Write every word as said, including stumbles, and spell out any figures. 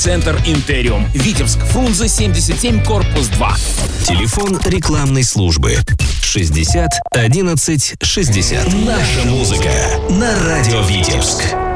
Центр Интериум. Витебск, Фрунзе, семьдесят семь, корпус два. Телефон рекламной службы шестьдесят одиннадцать шестьдесят. Наша музыка на радио Витебск.